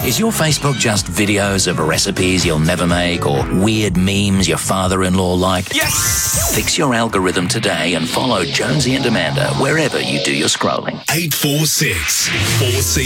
Is your Facebook just videos of recipes you'll never make or weird memes your father-in-law liked? Yes! Fix your algorithm today and follow Jonesy and Amanda wherever you do your scrolling. 846 4C.